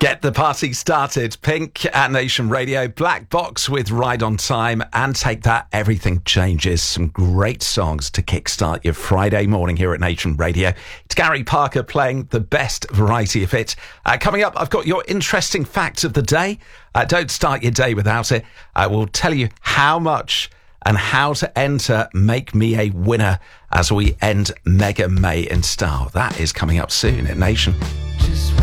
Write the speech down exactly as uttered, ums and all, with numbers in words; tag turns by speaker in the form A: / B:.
A: Get the party started. Pink at Nation Radio, Black Box with Ride on Time, and Take That, Everything Changes. Some great songs to kickstart your Friday morning here at Nation Radio. It's Gary Parker playing the best variety of it. Uh, coming up, I've got your interesting facts of the day. Uh, don't start your day without it. I will tell you how much and how to enter Make Me a Winner as we end Mega May in style. That is coming up soon at Nation.